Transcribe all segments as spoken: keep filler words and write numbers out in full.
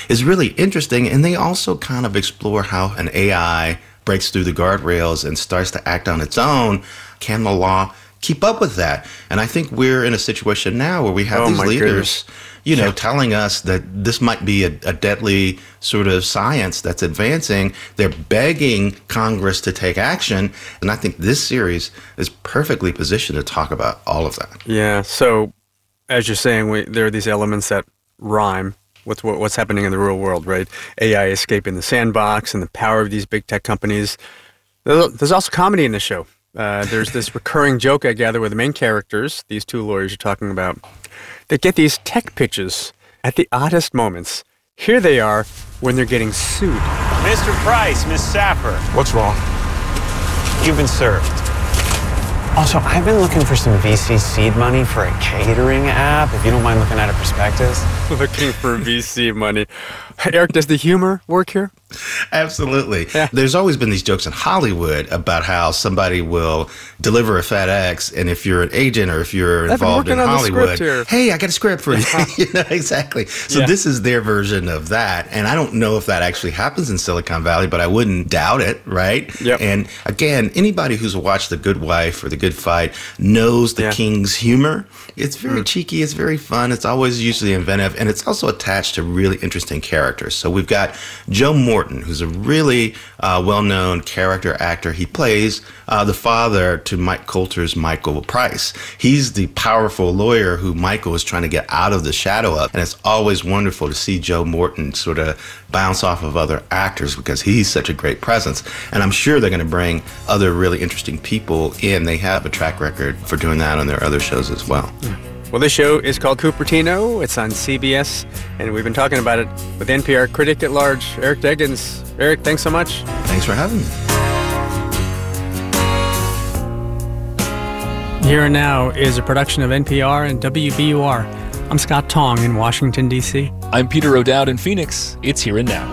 is really interesting. And they also kind of explore how an A I breaks through the guardrails and starts to act on its own. Can the law keep up with that? And I think we're in a situation now where we have oh these leaders, goodness. you know, yeah. telling us that this might be a, a deadly sort of science that's advancing. They're begging Congress to take action. And I think this series is perfectly positioned to talk about all of that. Yeah. So as you're saying, we, there are these elements that rhyme with what, what's happening in the real world, right? A I escaping the sandbox and the power of these big tech companies. There's also comedy in the show. Uh, there's this recurring joke, I gather, with the main characters, these two lawyers you're talking about. They get these tech pitches at the oddest moments. Here they are when they're getting sued. Mister Price, Miss Sapper. What's wrong? You've been served. Also, I've been looking for some V C seed money for a catering app, if you don't mind looking at a prospectus. Looking for V C money. Eric, does the humor work here? Absolutely. Yeah. There's always been these jokes in Hollywood about how somebody will deliver a FedEx, and if you're an agent or if you're I've been involved in working on the Hollywood, script here. hey, I got a script for you. You know, exactly. So Yeah. this is their version of that, and I don't know if that actually happens in Silicon Valley, but I wouldn't doubt it, right? Yep. And again, anybody who's watched The Good Wife or The Good Fight knows the Yeah. King's humor. It's very Mm. cheeky, it's very fun, it's always usually inventive, and it's also attached to really interesting characters. So we've got Joe Morton, who's a really uh, well-known character actor. He plays uh, the father to Mike Coulter's Michael Price. He's the powerful lawyer who Michael is trying to get out of the shadow of, and it's always wonderful to see Joe Morton sort of bounce off of other actors because he's such a great presence. And I'm sure they're going to bring other really interesting people in. They have a track record for doing that on their other shows as well. Well, this show is called Cupertino. It's on C B S, and we've been talking about it with N P R critic at large, Eric Deggans. Eric, thanks so much. Thanks for having me. Here and Now is a production of N P R and W B U R. I'm Scott Tong in Washington, D C I'm Peter O'Dowd in Phoenix. It's Here and Now.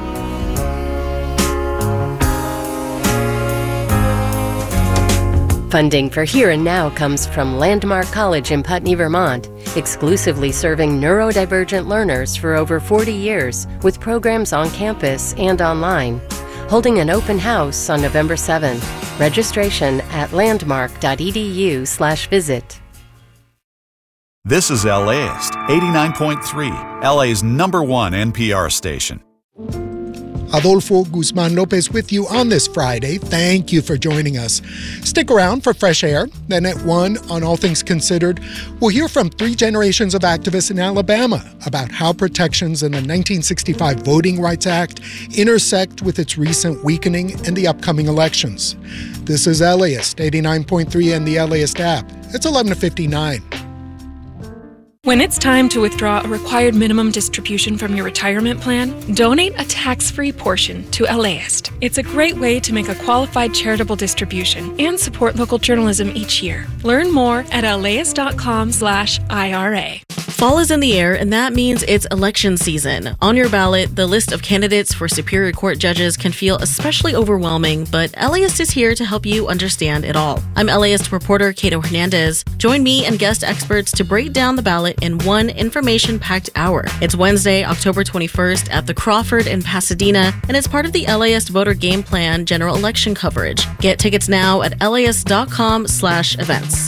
Funding for Here and Now comes from Landmark College in Putney, Vermont, exclusively serving neurodivergent learners for over forty years with programs on campus and online. Holding an open house on November seventh. Registration at landmark.edu slash visit. This is LAist, eighty-nine point three, L A's number one N P R station. Adolfo Guzman Lopez with you on this Friday. Thank you for joining us. Stick around for Fresh Air. Then at one on All Things Considered, we'll hear from three generations of activists in Alabama about how protections in the nineteen sixty-five Voting Rights Act intersect with its recent weakening and the upcoming elections. This is LAist eighty-nine point three and the LAist app. It's eleven fifty-nine. When it's time to withdraw a required minimum distribution from your retirement plan, donate a tax-free portion to LAist. It's a great way to make a qualified charitable distribution and support local journalism each year. Learn more at laist.com slash IRA. Fall is in the air, and that means it's election season. On your ballot, the list of candidates for Superior Court judges can feel especially overwhelming, but LAist is here to help you understand it all. I'm LAist reporter Cato Hernandez. Join me and guest experts to break down the ballot in one information-packed hour. It's Wednesday, October twenty-first at the Crawford in Pasadena, and it's part of the LAist Voter Game Plan general election coverage. Get tickets now at laist.com slash events.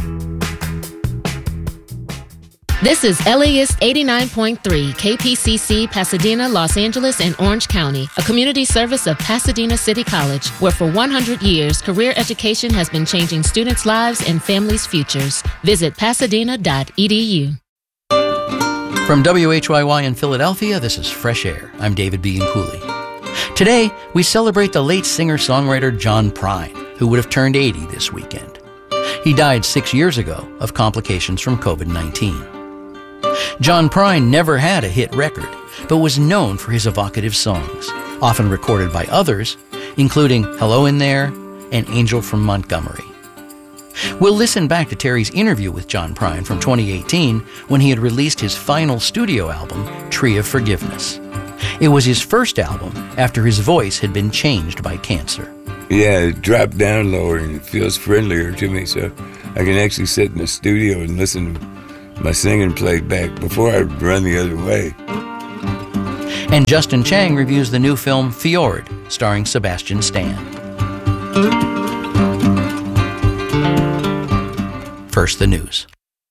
This is LAist eighty-nine point three, K P C C, Pasadena, Los Angeles, and Orange County, a community service of Pasadena City College, where for one hundred years, career education has been changing students' lives and families' futures. Visit pasadena dot e d u. From W H Y Y in Philadelphia, this is Fresh Air. I'm David B. Cooley. Today, we celebrate the late singer-songwriter John Prine, who would have turned eighty this weekend. He died six years ago of complications from covid nineteen. John Prine never had a hit record, but was known for his evocative songs, often recorded by others, including Hello in There and Angel from Montgomery. We'll listen back to Terry's interview with John Prine from twenty eighteen when he had released his final studio album, Tree of Forgiveness. It was his first album after his voice had been changed by cancer. Yeah, it dropped down lower and it feels friendlier to me, so I can actually sit in the studio and listen to my singing played back before I run the other way. And Justin Chang reviews the new film Fjord, starring Sebastian Stan. First, the news.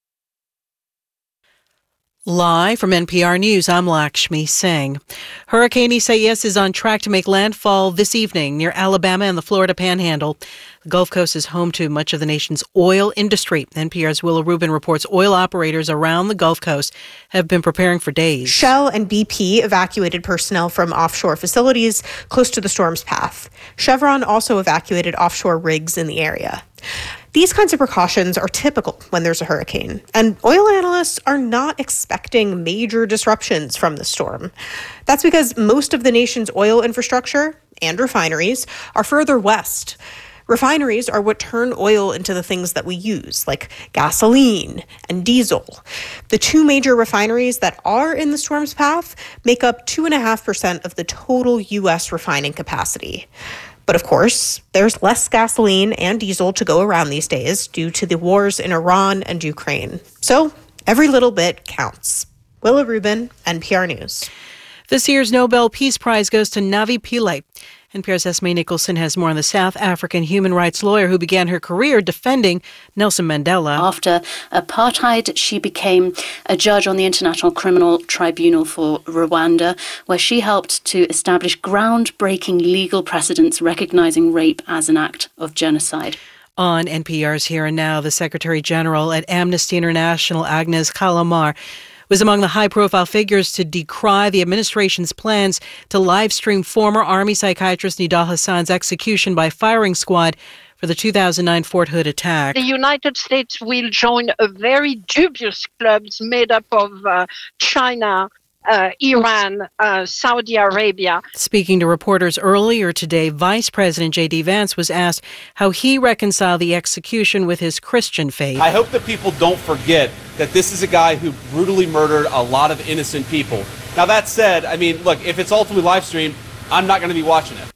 Live from N P R News, I'm Lakshmi Singh. Hurricane Isaias is on track to make landfall this evening near Alabama and the Florida Panhandle. The Gulf Coast is home to much of the nation's oil industry. N P R's Willa Rubin reports oil operators around the Gulf Coast have been preparing for days. Shell and B P evacuated personnel from offshore facilities close to the storm's path. Chevron also evacuated offshore rigs in the area. These kinds of precautions are typical when there's a hurricane, and oil analysts are not expecting major disruptions from the storm. That's because most of the nation's oil infrastructure and refineries are further west. Refineries are what turn oil into the things that we use, like gasoline and diesel. The two major refineries that are in the storm's path make up two point five percent of the total U S refining capacity. But of course, there's less gasoline and diesel to go around these days due to the wars in Iran and Ukraine. So every little bit counts. Willa Rubin, N P R News. This year's Nobel Peace Prize goes to Navi Pillay. N P R's Esme Nicholson has more on the South African human rights lawyer who began her career defending Nelson Mandela. After apartheid, she became a judge on the International Criminal Tribunal for Rwanda, where she helped to establish groundbreaking legal precedents recognizing rape as an act of genocide. On N P R's Here and Now, the Secretary General at Amnesty International, Agnes Kalamar, was among the high-profile figures to decry the administration's plans to live-stream former Army psychiatrist Nidal Hassan's execution by firing squad for the two thousand nine Fort Hood attack. The United States will join a very dubious club made up of uh, China, Uh, Iran, uh, Saudi Arabia. Speaking to reporters earlier today, Vice President J D Vance was asked how he reconciled the execution with his Christian faith. I hope that people don't forget that this is a guy who brutally murdered a lot of innocent people. Now, that said, I mean, look, if it's ultimately live streamed, I'm not going to be watching it.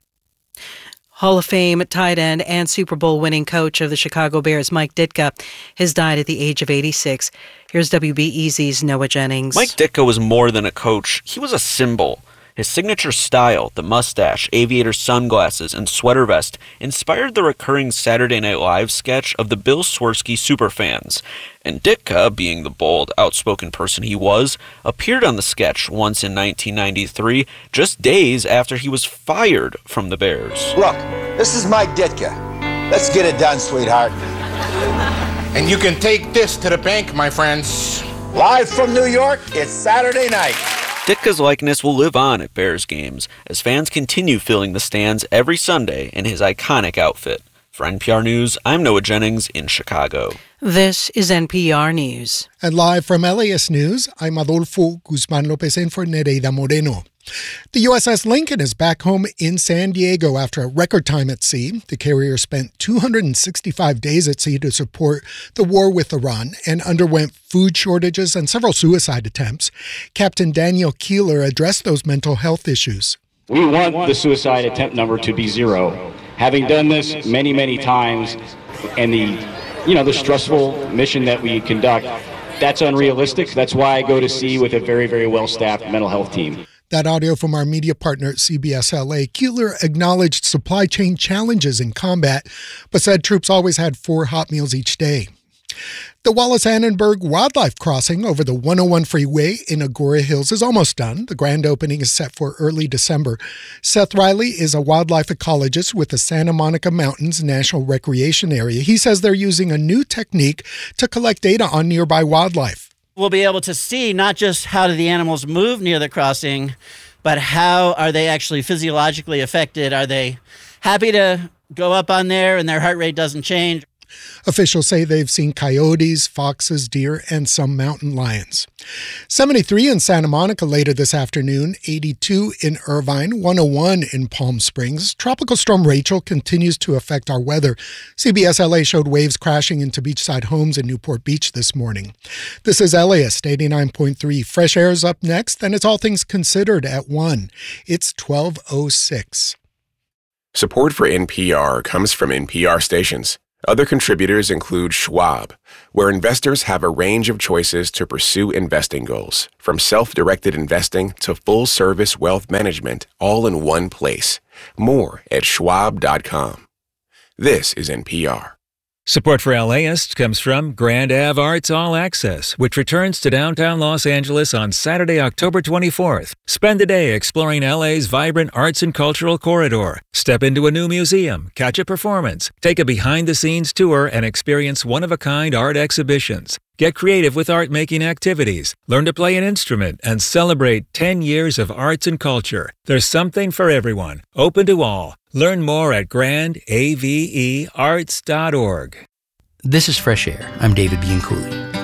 Hall of Fame tight end and Super Bowl winning coach of the Chicago Bears, Mike Ditka, has died at the age of eighty-six. Here's W B E Z's Noah Jennings. Mike Ditka was more than a coach. He was a symbol. His signature style, the mustache, aviator sunglasses, and sweater vest, inspired the recurring Saturday Night Live sketch of the Bill Swirsky superfans. And Ditka, being the bold, outspoken person he was, appeared on the sketch once in nineteen ninety-three, just days after he was fired from the Bears. Look, this is Mike Ditka. Let's get it done, sweetheart. And you can take this to the bank, my friends. Live from New York, it's Saturday night. Ditka's likeness will live on at Bears games as fans continue filling the stands every Sunday in his iconic outfit. For N P R News, I'm Noah Jennings in Chicago. This is N P R News. And live from L A S News, I'm Adolfo Guzman Lopez in for Nereida Moreno. The U S S Lincoln is back home in San Diego after a record time at sea. The carrier spent two hundred sixty-five days at sea to support the war with Iran and underwent food shortages and several suicide attempts. Captain Daniel Keeler addressed those mental health issues. We want the suicide attempt number to be zero. Having done this many, many times, and the, you know, the stressful mission that we conduct, that's unrealistic. That's why I go to sea with a very, very well-staffed mental health team. That audio from our media partner at C B S L A. Keeler acknowledged supply chain challenges in combat, but said troops always had four hot meals each day. The Wallace-Annenberg Wildlife Crossing over the one oh one freeway in Agoura Hills is almost done. The grand opening is set for early December. Seth Riley is a wildlife ecologist with the Santa Monica Mountains National Recreation Area. He says they're using a new technique to collect data on nearby wildlife. We'll be able to see not just how do the animals move near the crossing, but how are they actually physiologically affected? Are they happy to go up on there and their heart rate doesn't change? Officials say they've seen coyotes, foxes, deer, and some mountain lions. seventy-three in Santa Monica later this afternoon, eighty-two in Irvine, one oh one in Palm Springs. Tropical storm Rachel continues to affect our weather. C B S L A showed waves crashing into beachside homes in Newport Beach this morning. This is L A S eighty-nine point three. Fresh Air is up next, and it's All Things Considered at one. It's twelve oh six. Support for N P R comes from N P R stations. Other contributors include Schwab, where investors have a range of choices to pursue investing goals, from self-directed investing to full-service wealth management, all in one place. More at schwab dot com. This is N P R. Support for LAist comes from Grand Ave Arts All Access, which returns to downtown Los Angeles on Saturday, October twenty-fourth. Spend the day exploring L A's vibrant arts and cultural corridor. Step into a new museum, catch a performance, take a behind-the-scenes tour, and experience one-of-a-kind art exhibitions. Get creative with art-making activities, learn to play an instrument, and celebrate ten years of arts and culture. There's something for everyone, open to all. Learn more at grand ave arts dot org. This is Fresh Air. I'm David Bianculli.